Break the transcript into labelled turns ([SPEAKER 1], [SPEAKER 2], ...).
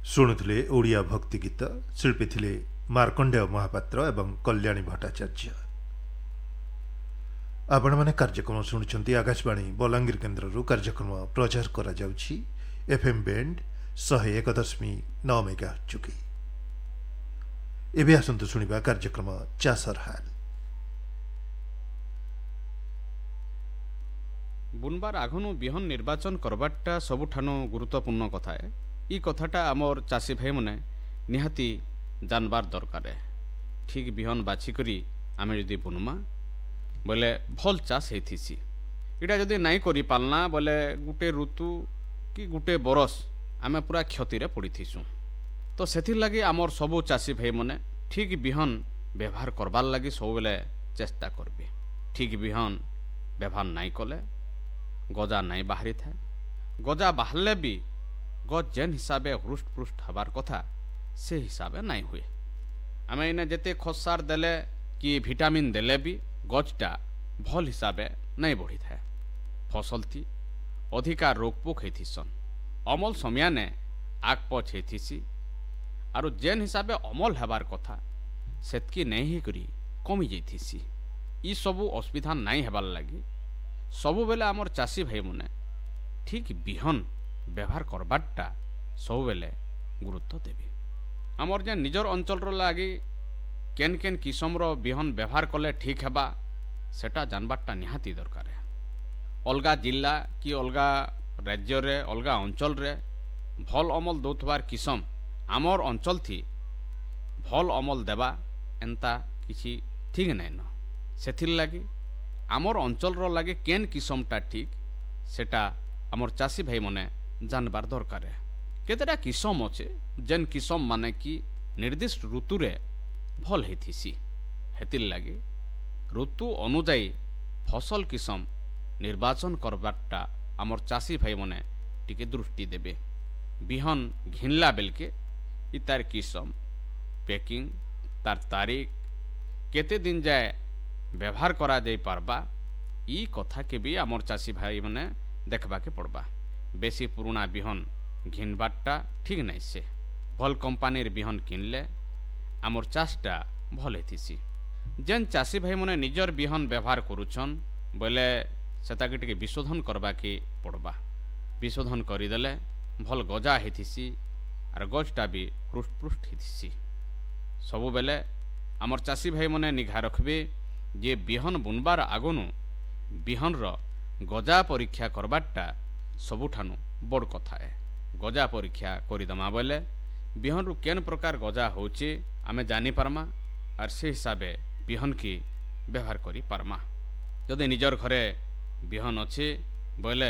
[SPEAKER 1] ଶୁଣୁଥିଲେ ଓଡ଼ିଆ ଭକ୍ତି ଗୀତ। ଶିଳ୍ପୀ ଥିଲେ ମାର୍କଣ୍ଡେୟ ମହାପାତ୍ର ଏବଂ କଲ୍ୟାଣୀ ଭଟ୍ଟାଚାର୍ଯ୍ୟ। ଆପଣମାନେ କାର୍ଯ୍ୟକ୍ରମ ଶୁଣୁଛନ୍ତି ଆକାଶବାଣୀ ବଲାଙ୍ଗୀର କେନ୍ଦ୍ରରୁ। କାର୍ଯ୍ୟକ୍ରମ ପ୍ରଚାର କରାଯାଉଛି FM ବ୍ୟାଣ୍ଡ 101.9 ମେଗାହର୍ଟ୍ଜ ଯୋଗେ। ଏବେ ଆସନ୍ତୁ ଶୁଣିବା କାର୍ଯ୍ୟକ୍ରମ ଚାଷର ହାଲ।
[SPEAKER 2] ବୁନବାର ଆଘନୁ ବିହନ ନିର୍ବାଚନ କରବାଟା ସବୁଠାନୁ ଗୁରୁତ୍ୱପୂର୍ଣ୍ଣ କଥା ଏ। ଇ କଥାଟା ଆମର୍ ଚାଷୀ ଭାଇମାନେ ନିହାତି ଜାନବାର ଦରକାର। ଠିକ୍ ବିହନ ବାଛିକରି ଆମେ ଯଦି ବୁନମା ବୋଲେ ଭଲ୍ ଚାଷ ହେଇଥିସି। ଏଇଟା ଯଦି ନାଇଁ କରିପାରିଲା ବୋଲେ ଗୋଟେ ଋତୁ କି ଗୋଟେ ବରଷ ଆମେ ପୁରା କ୍ଷତିରେ ପଡ଼ିଥିସୁଁ। ତ ସେଥିର୍ଲାଗି ଆମର୍ ସବୁ ଚାଷୀ ଭାଇମାନେ ଠିକ୍ ବିହନ ବ୍ୟବହାର କରବାର୍ ଲାଗି ସବୁବେଲେ ଚେଷ୍ଟା କରବେ। ଠିକ୍ ବିହନ ବ୍ୟବହାର ନାଇଁ କଲେ ଗଜା ନାଇଁ ବାହାରି ଥାଏ। ଗଜା ବାହାରିଲେ ବି ଗଛ ଯେନ୍ ହିସାବେ ହୃଷ୍ଟପୃଷ୍ଟ ହେବାର୍ କଥା ସେ ହିସାବେ ନାଇଁ ହୁଏ। ଆମେ ଏଇନେ ଯେତେ ଖତ ସାର ଦେଲେ କି ଭିଟାମିନ୍ ଦେଲେ ବି ଗଛଟା ଭଲ୍ ହିସାବେ ନାଇଁ ବଢ଼ିଥାଏ। ଫସଲଥି ଅଧିକା ରୋଗ ପୋକ ହେଇଥିସନ୍। ଅମଲ ସମୟାନେ ଆଗ ପଛ ହେଇଥିସି। ଆରୁ ଯେନ୍ ହିସାବେ ଅମଲ ହେବାର୍ କଥା ସେତ୍କି ନାଇଁ ହେଇକରି କମି ଯାଇଥିସି। ଇ ସବୁ ଅସୁବିଧା ନାଇଁ ହେବାର୍ ଲାଗି ସବୁବେଲେ ଆମର୍ ଚାଷୀ ଭାଇମାନେ ଠିକ୍ ବିହନ ବ୍ୟବହାର କରବାରଟା ସବୁବେଲେ ଗୁରୁତ୍ୱ ଦେବେ। ଆମର୍ ଯେନ୍ ନିଜର ଅଞ୍ଚଳର ଲାଗି କେନ୍ କେନ୍ କିସମର ବିହନ ବ୍ୟବହାର କଲେ ଠିକ୍ ହେବା ସେଟା ଜାନବାରଟା ନିହାତି ଦରକାର। ଅଲଗା ଜିଲ୍ଲା କି ଅଲଗା ରାଜ୍ୟରେ ଅଲଗା ଅଞ୍ଚଳରେ ଭଲ୍ ଅମଲ ଦଉଥିବାର କିସମ ଆମର୍ ଅଞ୍ଚଳଥି ଭଲ୍ ଅମଲ ଦେବା ଏନ୍ତା କିଛି ଠିକ୍ ନାଇଁନ। ସେଥିର୍ଲାଗି ଆମର୍ ଅଞ୍ଚଳର ଲାଗି କେନ୍ କିସମଟା ଠିକ୍ ସେଟା ଆମର୍ ଚାଷୀ ଭାଇମାନେ ଜାନବାର ଦରକାର। କେତେଟା କିସମ ଅଛେ ଯେନ୍ କିସମ ମାନେ କି ନିର୍ଦ୍ଦିଷ୍ଟ ଋତୁରେ ଭଲ୍ ହେଇଥିସି। ହେତିର୍ଲାଗି ଋତୁ ଅନୁଯାୟୀ ଫସଲ କିସମ ନିର୍ବାଚନ କରବାରଟା ଆମର୍ ଚାଷୀ ଭାଇମାନେ ଟିକେ ଦୃଷ୍ଟି ଦେବେ। ବିହନ ଘିନଲା ବେଲକେ ଇ ତାର କିସମ ପ୍ୟାକିଂ ତାର ତାରିଖ କେତେ ଦିନ ଯାଏ ବ୍ୟବହାର କରାଯାଇ ପାରବା ଇ କଥାକେ ବି ଆମର୍ ଚାଷୀ ଭାଇମାନେ ଦେଖବାକେ ପଡ଼ବା। ବେଶୀ ପୁରୁଣା ବିହନ ଘିନବାରଟା ଠିକ୍ ନାଇଁ। ସେ ଭଲ୍ କମ୍ପାନୀର ବିହନ କିଣିଲେ ଆମର୍ ଚାଷଟା ଭଲ୍ ହେଇଥିସି। ଯେନ୍ ଚାଷୀ ଭାଇମାନେ ନିଜର ବିହନ ବ୍ୟବହାର କରୁଛନ୍ ବୋଇଲେ ସେତାକେ ଟିକେ ବିଶୋଧନ କରବାକେ ପଡ଼ବା। ବିଶୋଧନ କରିଦେଲେ ଭଲ୍ ଗଜା ହେଇଥିସି ଆର୍ ଗଛଟା ବି ହୃଷ୍ଟପୃଷ୍ଟ ହେଇଥିସି। ସବୁବେଲେ ଆମର୍ ଚାଷୀ ଭାଇମାନେ ନିଘା ରଖବେ ଯେ ବିହନ ବୁନବାର ଆଗନୁ ବିହନର ଗଜା ପରୀକ୍ଷା କରବାରଟା ସବୁଠାନୁ ବଡ଼ କଥା ଏ। ଗଜା ପରୀକ୍ଷା କରିଦେମା ବୋଇଲେ ବିହନରୁ କେନ୍ ପ୍ରକାର ଗଜା ହଉଛେ ଆମେ ଜାନିପାରମା ଆର୍ ସେ ହିସାବେ ବିହନକେ ବ୍ୟବହାର କରିପାରମା। ଯଦି ନିଜର ଘରେ ବିହନ ଅଛେ ବୋଇଲେ